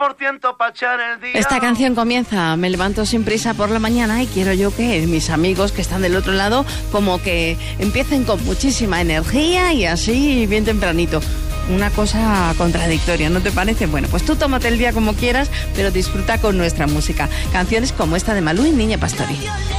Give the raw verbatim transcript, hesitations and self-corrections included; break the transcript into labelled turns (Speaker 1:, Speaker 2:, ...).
Speaker 1: por ciento para echar el día.
Speaker 2: Esta canción comienza, me levanto sin prisa por la mañana y quiero yo que mis amigos que están del otro lado como que empiecen con muchísima energía y así bien tempranito. Una cosa contradictoria, ¿no te parece? Bueno, pues tú tómate el día como quieras, pero disfruta con nuestra música. Canciones como esta de Malú y Niña Pastori.